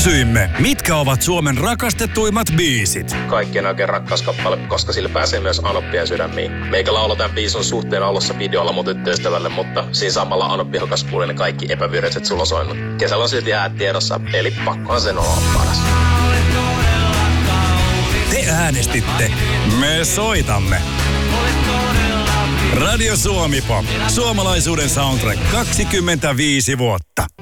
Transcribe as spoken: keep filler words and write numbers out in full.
Kysyimme, mitkä ovat Suomen rakastettuimmat biisit. Kaikkien oikein rakkaus kappale, koska sillä pääsee myös Anoppien sydämiin. Meikä laulo tämän biisin suhteen alussa videolla mun tyttöystävälle, mutta siinä samalla Anoppi hokas kuuli ne kaikki epäviralliset sulosoinnut. Kesällä on silti jäät tiedossa, eli pakkohan sen olla paras. Te äänestitte. Me soitamme. Radio Suomi Pop. Suomalaisuuden soundtrack kaksikymmentäviisi vuotta.